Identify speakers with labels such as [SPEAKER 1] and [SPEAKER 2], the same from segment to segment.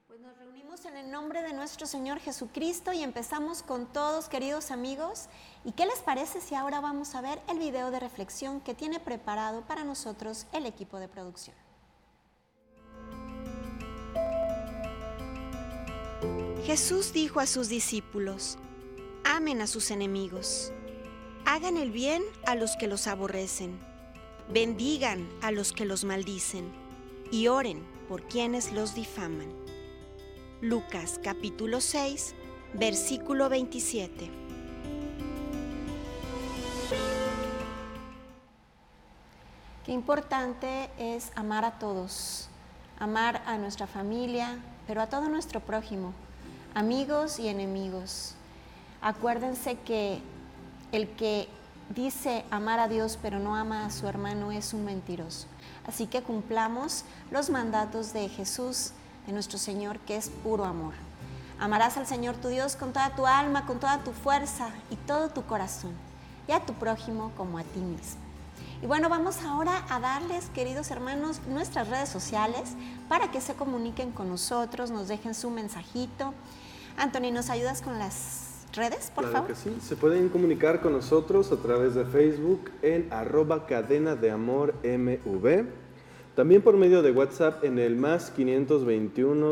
[SPEAKER 1] Pues nos reunimos en el nombre de nuestro Señor Jesucristo y empezamos con todos, queridos amigos. ¿Y qué les parece si ahora vamos a ver el video de reflexión que tiene preparado para nosotros el equipo de producción? Jesús dijo a sus discípulos: amen a sus enemigos, hagan el bien a los que los aborrecen, bendigan a los que los maldicen y oren por quienes los difaman. Lucas capítulo 6, versículo 27. Qué importante es amar a todos, amar a nuestra familia, pero a todo nuestro prójimo, amigos y enemigos. Acuérdense que el que dice amar a Dios pero no ama a su hermano es un mentiroso. Así que cumplamos los mandatos de Jesús, de nuestro Señor, que es puro amor. Amarás al Señor tu Dios con toda tu alma, con toda tu fuerza y todo tu corazón, y a tu prójimo como a ti mismo. Y bueno, vamos ahora a darles, queridos hermanos, nuestras redes sociales para que se comuniquen con nosotros, nos dejen su mensajito. Anthony, ¿nos ayudas con las redes, por favor?
[SPEAKER 2] Claro que sí, se pueden comunicar con nosotros a través de Facebook en @cadenadeamormv. También por medio de WhatsApp en el más 521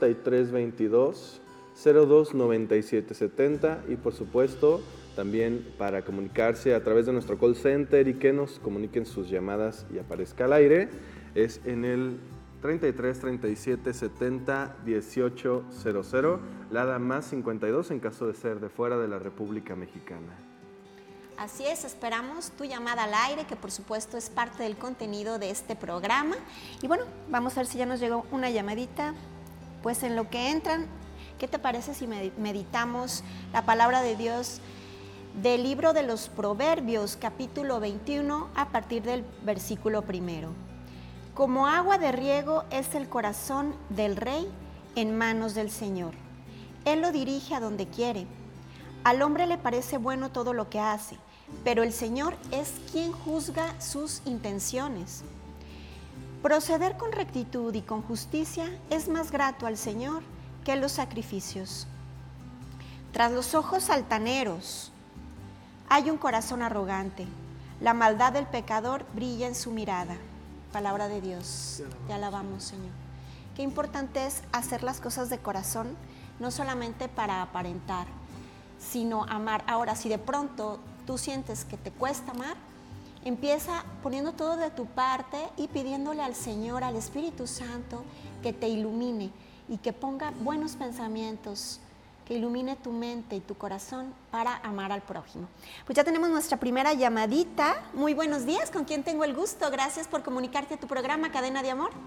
[SPEAKER 2] 3322 02 97 70 y por supuesto también para comunicarse a través de nuestro call center y que nos comuniquen sus llamadas y aparezca al aire es en el 33 37 70 18 00, LADA más 52 en caso de ser de fuera de la República Mexicana.
[SPEAKER 1] Así es, esperamos tu llamada al aire, que por supuesto es parte del contenido de este programa. Y bueno, vamos a ver si ya nos llegó una llamadita. Pues en lo que entran, ¿qué te parece si meditamos la palabra de Dios del libro de los Proverbios, capítulo 21, a partir del versículo 1? Como agua de riego es el corazón del rey en manos del Señor. Él lo dirige a donde quiere. Al hombre le parece bueno todo lo que hace, pero el Señor es quien juzga sus intenciones. Proceder con rectitud y con justicia es más grato al Señor que los sacrificios. Tras los ojos altaneros hay un corazón arrogante. La maldad del pecador brilla en su mirada. Palabra de Dios. Te alabamos, Señor. Qué importante es hacer las cosas de corazón, no solamente para aparentar, sino amar. Ahora, si de pronto tú sientes que te cuesta amar, empieza poniendo todo de tu parte y pidiéndole al Señor, al Espíritu Santo, que te ilumine y que ponga buenos pensamientos, que ilumine tu mente y tu corazón para amar al prójimo. Pues ya tenemos nuestra primera llamadita. Muy buenos días, ¿con quién tengo el gusto? Gracias por comunicarte a tu programa Cadena de Amor.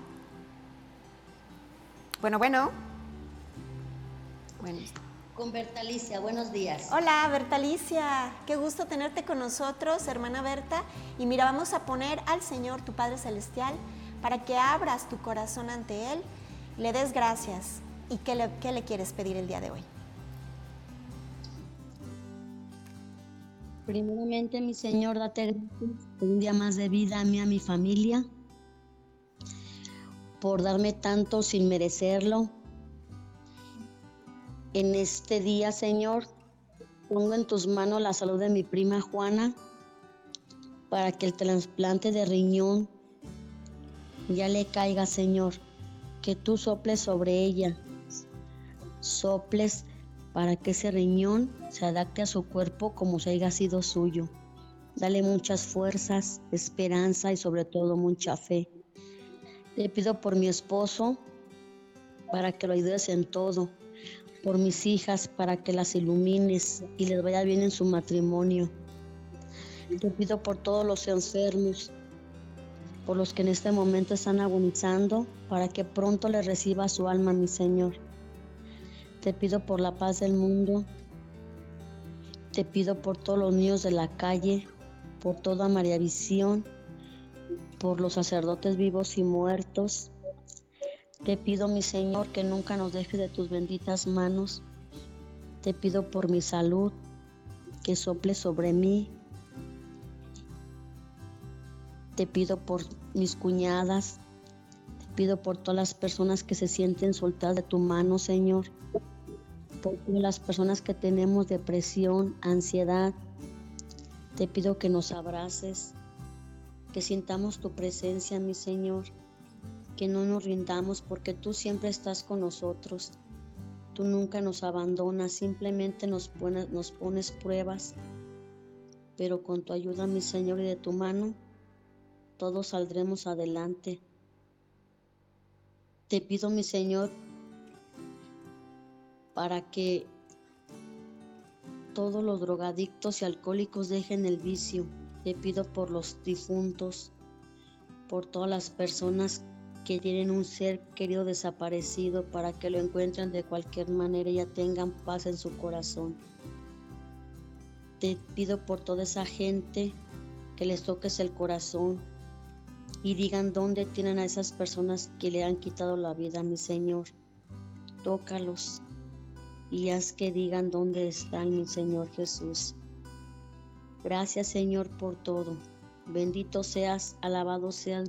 [SPEAKER 1] Bueno.
[SPEAKER 3] Con Bertalicia, buenos días.
[SPEAKER 1] Hola, Bertalicia, qué gusto tenerte con nosotros, hermana Berta. Y mira, vamos a poner al Señor, tu Padre Celestial, para que abras tu corazón ante Él, le des gracias. ¿Y qué le quieres pedir el día de hoy?
[SPEAKER 3] Primeramente, mi Señor, date gracias por un día más de vida a mí y a mi familia, por darme tanto sin merecerlo. En este día, Señor, pongo en tus manos la salud de mi prima Juana para que el trasplante de riñón ya le caiga, Señor. Que tú soples sobre ella, soples para que ese riñón se adapte a su cuerpo como si haya sido suyo. Dale muchas fuerzas, esperanza y sobre todo mucha fe. Te pido por mi esposo para que lo ayudes en todo. Por mis hijas, para que las ilumines y les vaya bien en su matrimonio. Te pido por todos los enfermos, por los que en este momento están agonizando, para que pronto les reciba su alma, mi Señor. Te pido por la paz del mundo. Te pido por todos los niños de la calle, por toda María Visión, por los sacerdotes vivos y muertos. Te pido, mi Señor, que nunca nos dejes de tus benditas manos. Te pido por mi salud, que sople sobre mí. Te pido por mis cuñadas. Pido por todas las personas que se sienten soltadas de tu mano, Señor. Por todas las personas que tenemos depresión, ansiedad. Te pido que nos abraces, que sintamos tu presencia, mi Señor. Que no nos rindamos porque tú siempre estás con nosotros. Tú nunca nos abandonas, simplemente nos pones pruebas. Pero con tu ayuda, mi Señor, y de tu mano, todos saldremos adelante. Te pido, mi Señor, para que todos los drogadictos y alcohólicos dejen el vicio. Te pido por los difuntos, por todas las personas que tienen un ser querido desaparecido, para que lo encuentren de cualquier manera y ya tengan paz en su corazón. Te pido por toda esa gente que les toques el corazón y digan dónde tienen a esas personas que le han quitado la vida, mi Señor. Tócalos y haz que digan dónde están, mi Señor Jesús. Gracias, Señor, por todo. Bendito seas, alabado seas.